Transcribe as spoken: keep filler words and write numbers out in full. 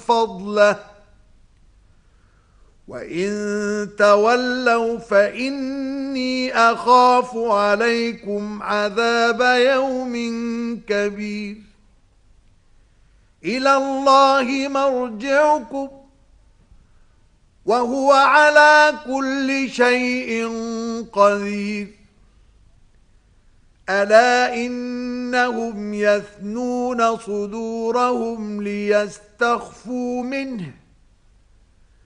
فضله وإن تولوا فإني أخاف عليكم عذاب يوم كبير إلى الله مرجعكم وهو على كل شيء قدير ألا إنهم يثنون صدورهم ليستخفوا منه